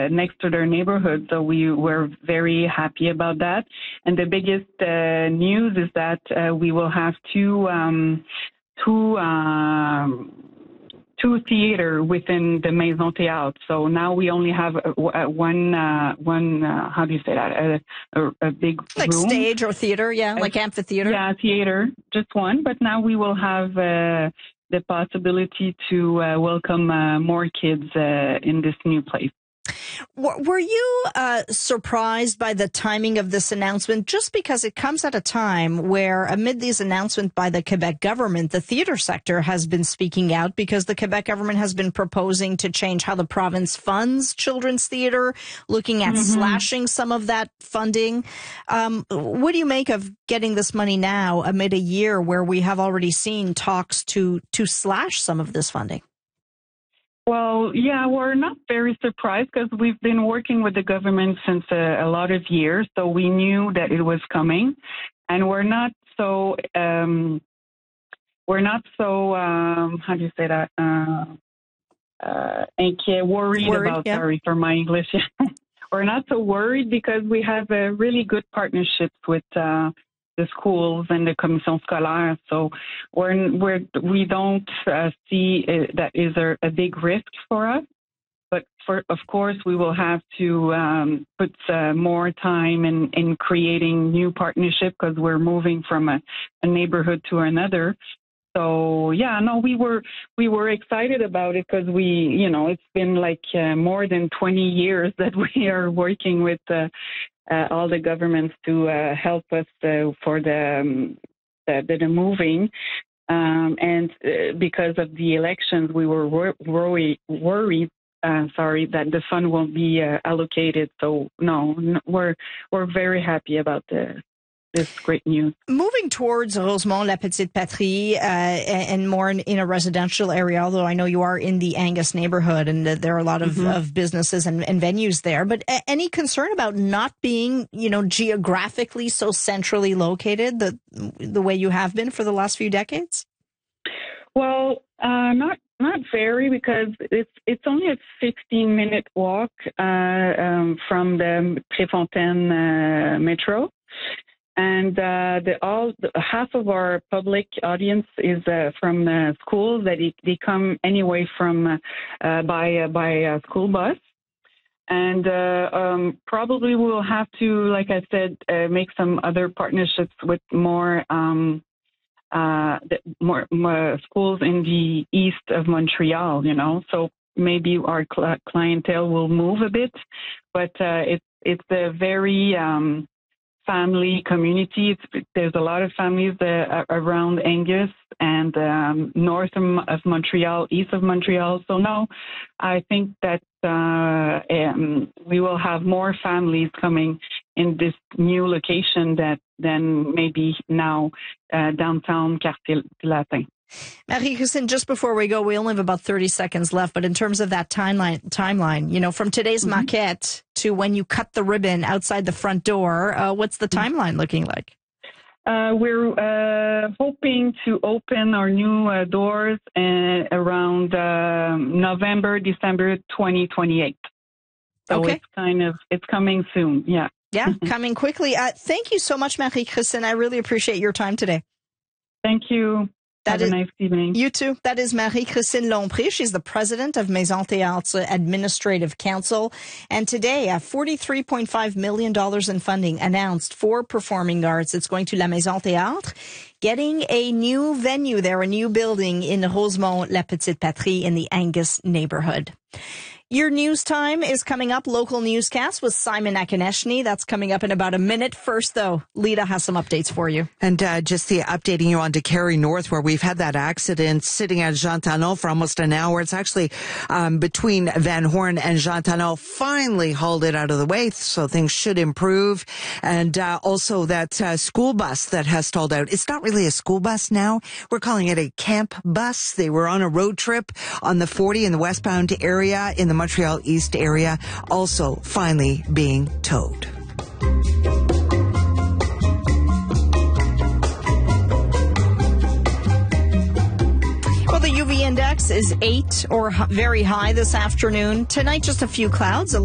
next to their neighborhood. So we were very happy about that. And the biggest news is that we will have two theater within the Maison Théâtre. So now we only have one how do you say that? A big like room. Stage or theater, like amphitheater. Yeah, theater, just one. But now we will have the possibility to welcome more kids in this new place. Were you surprised by the timing of this announcement? Just because it comes at a time where, amid these announcements by the Quebec government, the theater sector has been speaking out because the Quebec government has been proposing to change how the province funds children's theater, looking at slashing some of that funding. What do you make of getting this money now amid a year where we have already seen talks to slash some of this funding? Well, yeah, we're not very surprised because we've been working with the government since a lot of years, so we knew that it was coming, and we're not so how do you say that? Worried about. Yeah. Sorry for my English. We're not so worried because we have a really good partnership with the schools and the commission scolaire. So we don't see that is a big risk for us. But of course, we will have to put more time in creating new partnership because we're moving from a neighborhood to another. So yeah, no, we were excited about it because it's been like more than 20 years that we are working with all the governments to help us for the moving. And because of the elections, we were worried that the fund won't be allocated. So no, we're very happy about this great news. Moving towards Rosemont, La Petite Patrie, and more in a residential area, although I know you are in the Angus neighborhood and there are a lot of businesses and venues there. But any concern about not being, geographically so centrally located the way you have been for the last few decades? Well, not very, because it's only a 15-minute walk from the Préfontaine metro. And half of our public audience is from schools that they come anyway from by a school bus, and probably we'll have to, like I said, make some other partnerships with more schools in the east of Montreal. So maybe our clientele will move a bit, but it's a very family community. There's a lot of families around Angus and north of Montreal, east of Montreal. So no, I think that we will have more families coming in this new location than maybe now downtown Quartier Latin. Marie-Christine, just before we go, we only have about 30 seconds left, but in terms of that timeline, from today's maquette to when you cut the ribbon outside the front door, what's the timeline looking like? We're hoping to open our new doors around November, December 2028. So okay. It's coming soon. Yeah. Yeah, coming quickly. Thank you so much, Marie-Christine. I really appreciate your time today. Thank you. Have a nice evening. You too. That is Marie-Christine Lompré. She's the president of Maison Théâtre Administrative Council. And today, $43.5 million in funding announced for performing arts. It's going to La Maison Théâtre, getting a new venue there, a new building in Rosemont, La Petite Patrie in the Angus neighborhood. Your news time is coming up. Local newscast with Simon Akoneshny. That's coming up in about a minute. First, though, Lita has some updates for you. And just updating you on to Carey North, where we've had that accident sitting at Jean Talon for almost an hour. It's actually between Van Horn and Jean Talon. Finally hauled it out of the way, so things should improve. And also that school bus that has stalled out. It's not really a school bus now. We're calling it a camp bus. They were on a road trip on the 40 in the westbound area in the Montreal East area, also finally being towed. Well, the UV index is 8 or very high this afternoon. Tonight, just a few clouds.